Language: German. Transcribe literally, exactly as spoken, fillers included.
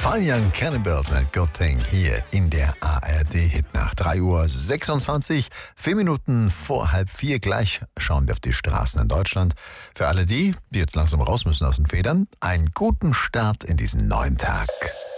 Fine Young Cannibals mit Good Thing hier in der A R D-Hitnacht. drei Uhr sechsundzwanzig, vier Minuten vor halb vier. Gleich schauen wir auf die Straßen in Deutschland. Für alle die, die jetzt langsam raus müssen aus den Federn, einen guten Start in diesen neuen Tag.